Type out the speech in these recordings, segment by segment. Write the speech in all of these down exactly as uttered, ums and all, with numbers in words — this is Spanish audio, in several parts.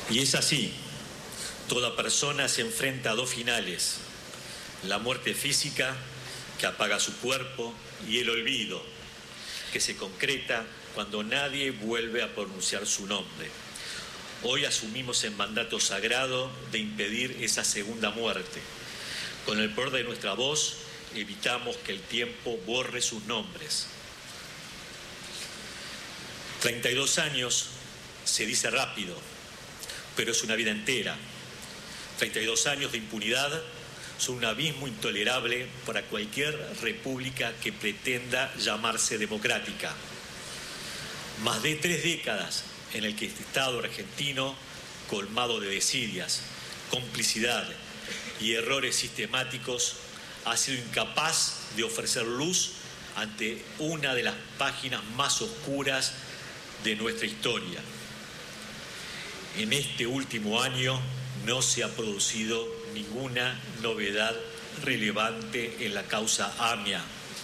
Y es así, toda persona se enfrenta a dos finales: la muerte física, que apaga su cuerpo, y el olvido, que se concreta cuando nadie vuelve a pronunciar su nombre. Hoy asumimos el mandato sagrado de impedir esa segunda muerte. Con el poder de nuestra voz, evitamos que el tiempo borre sus nombres. treinta y dos años se dice rápido, pero es una vida entera. treinta y dos años de impunidad son un abismo intolerable para cualquier república que pretenda llamarse democrática. Más de tres décadas en el que el Estado argentino, colmado de desidias, complicidad y errores sistemáticos, ha sido incapaz de ofrecer luz ante una de las páginas más oscuras de nuestra historia. En este último año no se ha producido ninguna novedad relevante en la causa AMIA.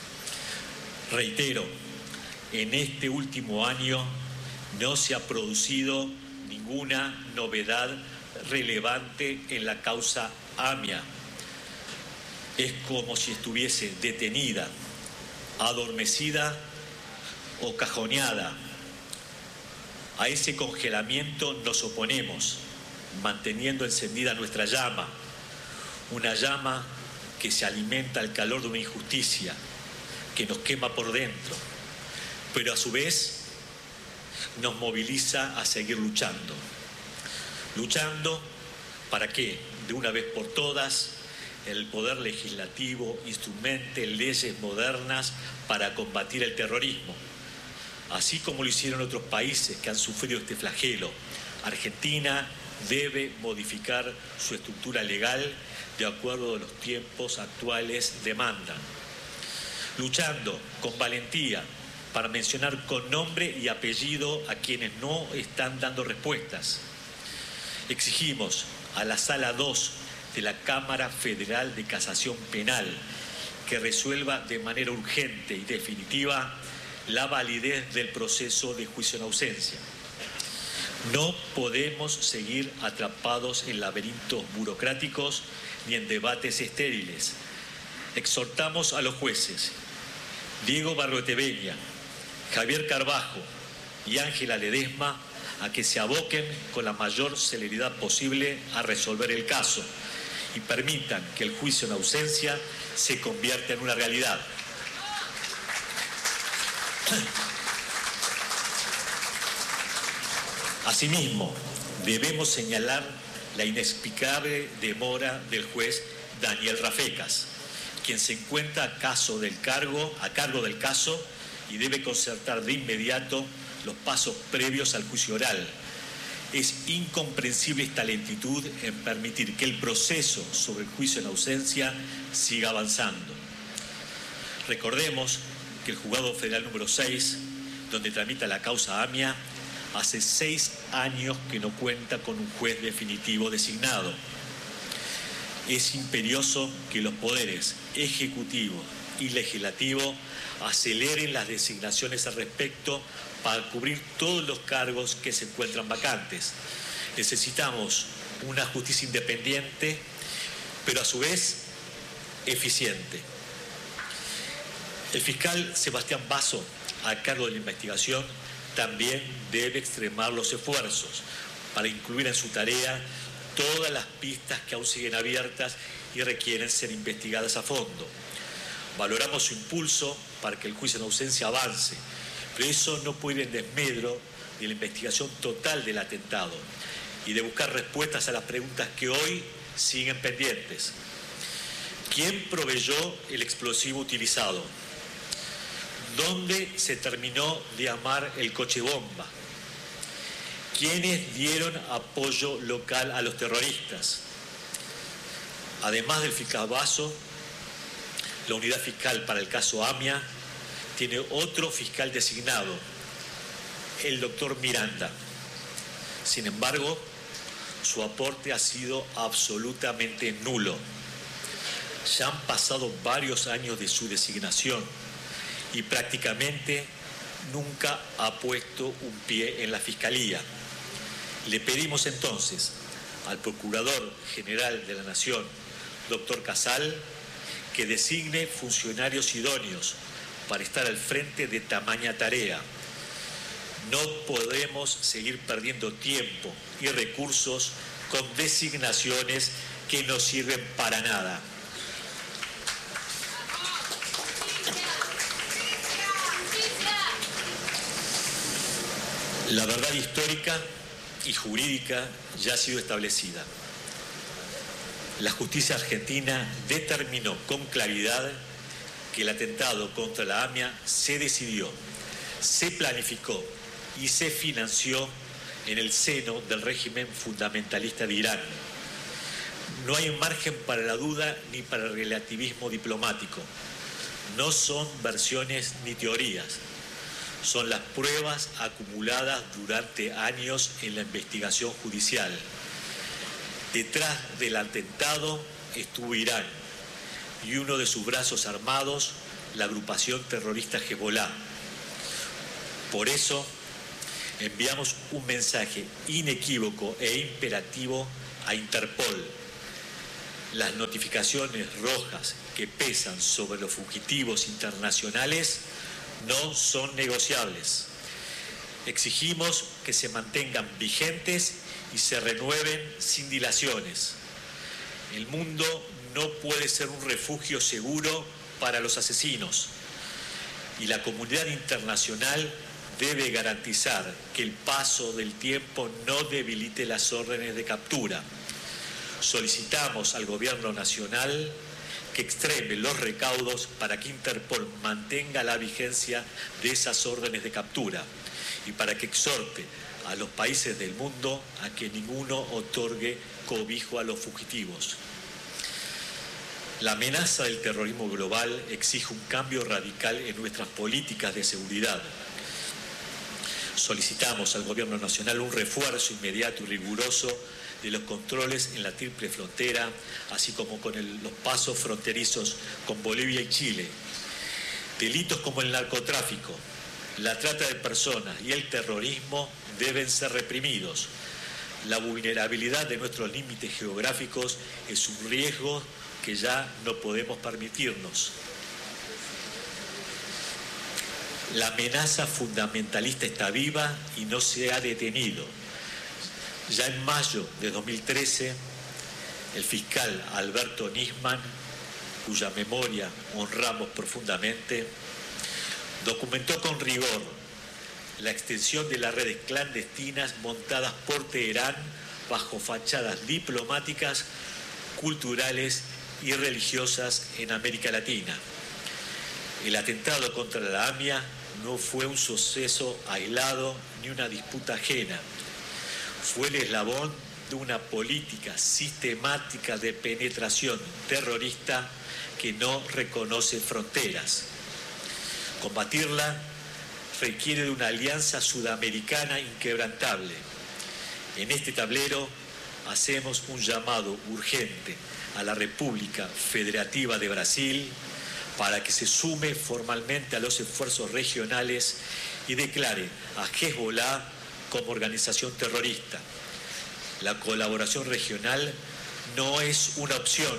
Reitero, en este último año no se ha producido ninguna novedad relevante en la causa AMIA. Es como si estuviese detenida, adormecida o cajoneada. A ese congelamiento nos oponemos, manteniendo encendida nuestra llama, una llama que se alimenta al calor de una injusticia, que nos quema por dentro, pero a su vez nos moviliza a seguir luchando. Luchando para que, de una vez por todas, el poder legislativo instrumente leyes modernas para combatir el terrorismo, así como lo hicieron otros países que han sufrido este flagelo. Argentina debe modificar su estructura legal de acuerdo a los tiempos actuales demandan. Luchando con valentía para mencionar con nombre y apellido a quienes no están dando respuestas. Exigimos a la Sala dos de la Cámara Federal de Casación Penal que resuelva de manera urgente y definitiva la validez del proceso de juicio en ausencia. No podemos seguir atrapados en laberintos burocráticos ni en debates estériles. Exhortamos a los jueces Diego Barroeteveña, Javier Carbajo y Ángela Ledesma a que se aboquen con la mayor celeridad posible a resolver el caso y permitan que el juicio en ausencia se convierta en una realidad. Asimismo, debemos señalar la inexplicable demora del juez Daniel Rafecas, quien se encuentra a, caso del cargo, a cargo del caso y debe concertar de inmediato los pasos previos al juicio oral. Es incomprensible esta lentitud en permitir que el proceso sobre el juicio en ausencia siga avanzando. Recordemos que el Juzgado Federal número seis, donde tramita la causa AMIA, hace seis años que no cuenta con un juez definitivo designado. Es imperioso que los poderes ejecutivo y legislativo aceleren las designaciones al respecto para cubrir todos los cargos que se encuentran vacantes. Necesitamos una justicia independiente, pero a su vez eficiente. El fiscal Sebastián Basso, a cargo de la investigación, también debe extremar los esfuerzos para incluir en su tarea todas las pistas que aún siguen abiertas y requieren ser investigadas a fondo. Valoramos su impulso para que el juicio en ausencia avance, pero eso no puede ir en desmedro de la investigación total del atentado y de buscar respuestas a las preguntas que hoy siguen pendientes. ¿Quién proveyó el explosivo utilizado? ¿Dónde se terminó de armar el coche bomba? ¿Quiénes dieron apoyo local a los terroristas? Además del fiscal Basso, la unidad fiscal para el caso AMIA tiene otro fiscal designado, el doctor Miranda. Sin embargo, su aporte ha sido absolutamente nulo. Ya han pasado varios años de su designación y prácticamente nunca ha puesto un pie en la Fiscalía. Le pedimos entonces al Procurador General de la Nación, doctor Casal, que designe funcionarios idóneos para estar al frente de tamaña tarea. No podemos seguir perdiendo tiempo y recursos con designaciones que no sirven para nada. La verdad histórica y jurídica ya ha sido establecida. La justicia argentina determinó con claridad que el atentado contra la AMIA se decidió, se planificó y se financió en el seno del régimen fundamentalista de Irán. No hay margen para la duda ni para el relativismo diplomático. No son versiones ni teorías. Son las pruebas acumuladas durante años en la investigación judicial. Detrás del atentado estuvo Irán y uno de sus brazos armados, la agrupación terrorista Hezbollah. Por eso, enviamos un mensaje inequívoco e imperativo a Interpol. Las notificaciones rojas que pesan sobre los fugitivos internacionales no son negociables. Exigimos que se mantengan vigentes y se renueven sin dilaciones. El mundo no puede ser un refugio seguro para los asesinos y la comunidad internacional debe garantizar que el paso del tiempo no debilite las órdenes de captura. Solicitamos al Gobierno Nacional que extreme los recaudos para que Interpol mantenga la vigencia de esas órdenes de captura y para que exhorte a los países del mundo a que ninguno otorgue cobijo a los fugitivos. La amenaza del terrorismo global exige un cambio radical en nuestras políticas de seguridad. Solicitamos al Gobierno Nacional un refuerzo inmediato y riguroso de los controles en la triple frontera, así como con el, los pasos fronterizos con Bolivia y Chile. Delitos como el narcotráfico, la trata de personas y el terrorismo deben ser reprimidos. La vulnerabilidad de nuestros límites geográficos es un riesgo que ya no podemos permitirnos. La amenaza fundamentalista está viva y no se ha detenido. Ya en mayo de dos mil trece, el fiscal Alberto Nisman, cuya memoria honramos profundamente, documentó con rigor la extensión de las redes clandestinas montadas por Teherán bajo fachadas diplomáticas, culturales y religiosas en América Latina. El atentado contra la AMIA no fue un suceso aislado ni una disputa ajena. Fue el eslabón de una política sistemática de penetración terrorista que no reconoce fronteras. Combatirla requiere de una alianza sudamericana inquebrantable. En este tablero hacemos un llamado urgente a la República Federativa de Brasil para que se sume formalmente a los esfuerzos regionales y declare a Hezbollah como organización terrorista. La colaboración regional no es una opción.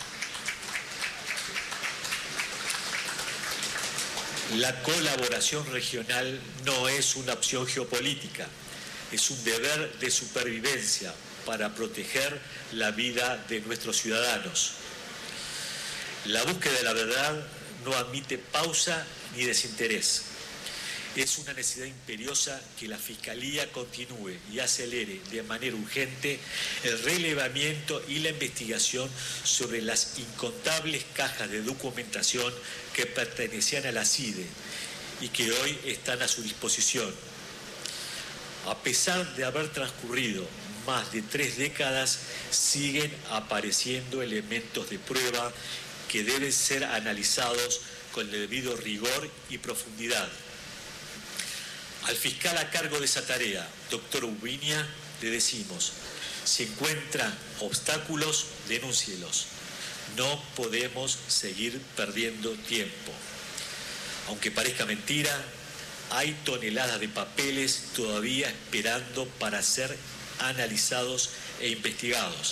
La colaboración regional no es una opción geopolítica, es un deber de supervivencia para proteger la vida de nuestros ciudadanos. La búsqueda de la verdad no admite pausa ni desinterés. Es una necesidad imperiosa que la Fiscalía continúe y acelere de manera urgente el relevamiento y la investigación sobre las incontables cajas de documentación que pertenecían a la C I D E y que hoy están a su disposición. A pesar de haber transcurrido más de tres décadas, siguen apareciendo elementos de prueba que deben ser analizados con el debido rigor y profundidad. Al fiscal a cargo de esa tarea, doctor Ubiña, le decimos, si encuentran obstáculos, denúncielos. No podemos seguir perdiendo tiempo. Aunque parezca mentira, hay toneladas de papeles todavía esperando para ser analizados e investigados,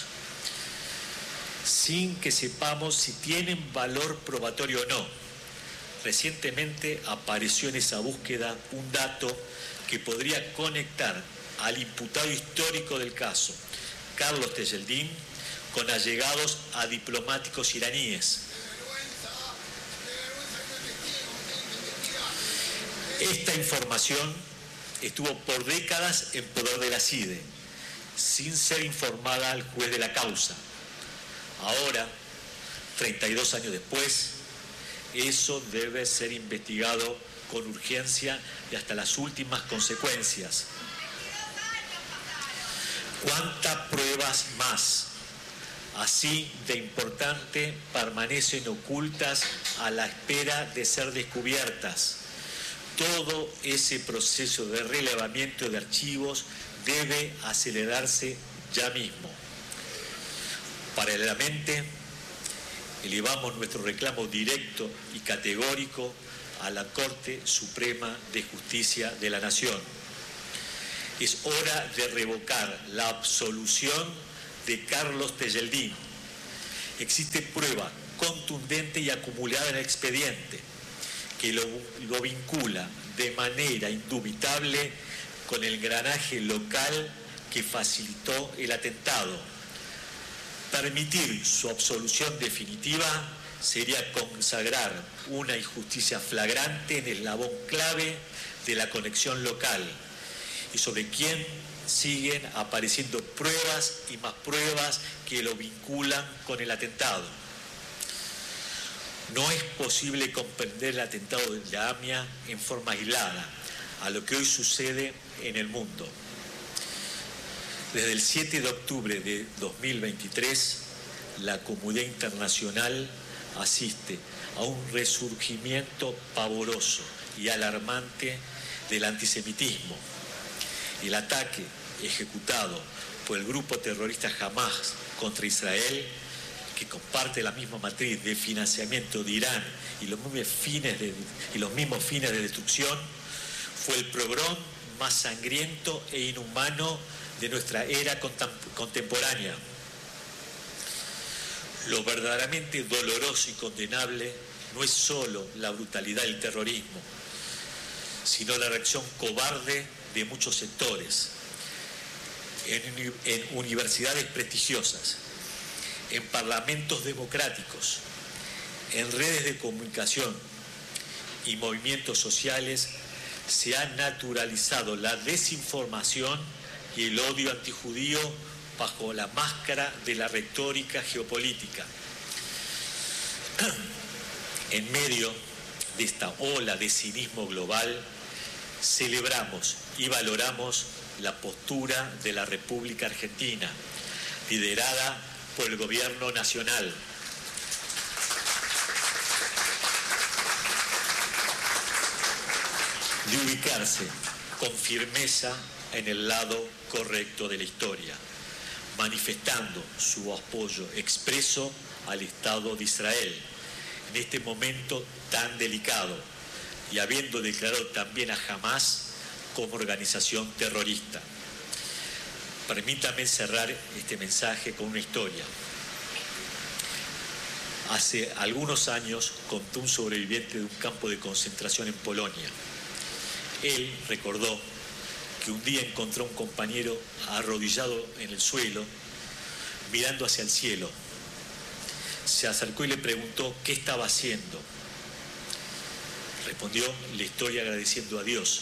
sin que sepamos si tienen valor probatorio o no. Recientemente apareció en esa búsqueda un dato que podría conectar al imputado histórico del caso, Carlos Tejeldín, con allegados a diplomáticos iraníes. Esta información estuvo por décadas en poder de la C I D E, sin ser informada al juez de la causa. Ahora, treinta y dos años después, eso debe ser investigado con urgencia y hasta las últimas consecuencias. ¿Cuántas pruebas más, así de importante, permanecen ocultas a la espera de ser descubiertas? Todo ese proceso de relevamiento de archivos debe acelerarse ya mismo. Paralelamente, elevamos nuestro reclamo directo y categórico a la Corte Suprema de Justicia de la Nación. Es hora de revocar la absolución de Carlos Tejeldín. Existe prueba contundente y acumulada en el expediente que lo, lo vincula de manera indubitable con el engranaje local que facilitó el atentado. Permitir su absolución definitiva sería consagrar una injusticia flagrante en el eslabón clave de la conexión local y sobre quien siguen apareciendo pruebas y más pruebas que lo vinculan con el atentado. No es posible comprender el atentado de la AMIA en forma aislada a lo que hoy sucede en el mundo. Desde el siete de octubre de dos mil veintitrés, la comunidad internacional asiste a un resurgimiento pavoroso y alarmante del antisemitismo. El ataque ejecutado por el grupo terrorista Hamas contra Israel, que comparte la misma matriz de financiamiento de Irán y los mismos fines de, y los mismos fines de destrucción, fue el pogrom más sangriento e inhumano de nuestra era contemporánea. Lo verdaderamente doloroso y condenable no es solo la brutalidad del terrorismo, sino la reacción cobarde de muchos sectores, en, en universidades prestigiosas, en parlamentos democráticos, en redes de comunicación y movimientos sociales. Se ha naturalizado la desinformación y el odio antijudío bajo la máscara de la retórica geopolítica. En medio de esta ola de cinismo global, celebramos y valoramos la postura de la República Argentina, liderada por el Gobierno Nacional. De ubicarse con firmeza en el lado correcto de la historia, manifestando su apoyo expreso al Estado de Israel en este momento tan delicado y habiendo declarado también a Hamas como organización terrorista. Permítame cerrar este mensaje con una historia. Hace algunos años contó un sobreviviente de un campo de concentración en Polonia. Él recordó que un día encontró a un compañero arrodillado en el suelo, mirando hacia el cielo. Se acercó y le preguntó qué estaba haciendo. Respondió: le estoy agradeciendo a Dios.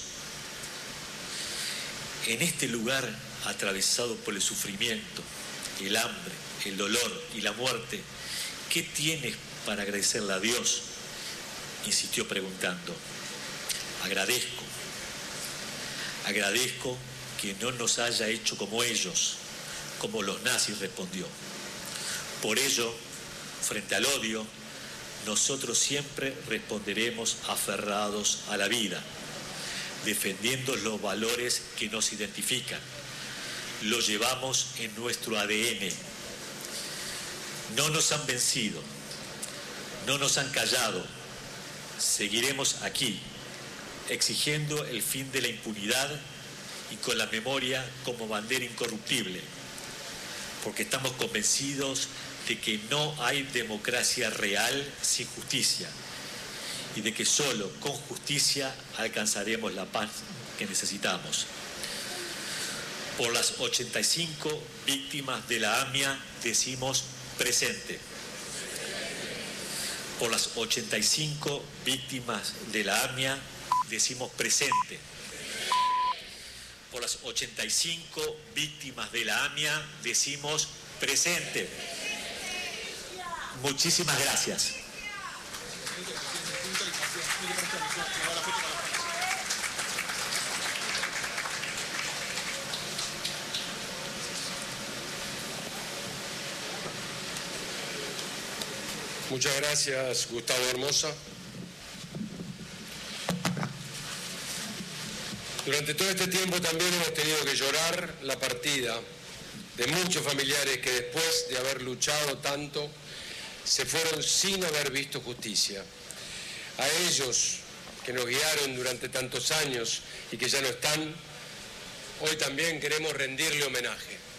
En este lugar atravesado por el sufrimiento, el hambre, el dolor y la muerte, ¿qué tienes para agradecerle a Dios?, insistió preguntando. Agradezco. Agradezco que no nos haya hecho como ellos, como los nazis, respondió. Por ello, frente al odio, nosotros siempre responderemos aferrados a la vida, defendiendo los valores que nos identifican. Lo llevamos en nuestro A D N. No nos han vencido, no nos han callado. Seguiremos aquí, exigiendo el fin de la impunidad y con la memoria como bandera incorruptible, porque estamos convencidos de que no hay democracia real sin justicia y de que solo con justicia alcanzaremos la paz que necesitamos. Por las ochenta y cinco víctimas de la AMIA decimos presente. Por las ochenta y cinco víctimas de la AMIA decimos presente. Por las ochenta y cinco víctimas de la AMIA decimos presente. Muchísimas gracias. Muchas gracias, Gustavo Hermosa. Durante todo este tiempo también hemos tenido que llorar la partida de muchos familiares que después de haber luchado tanto se fueron sin haber visto justicia. A ellos que nos guiaron durante tantos años y que ya no están, hoy también queremos rendirle homenaje.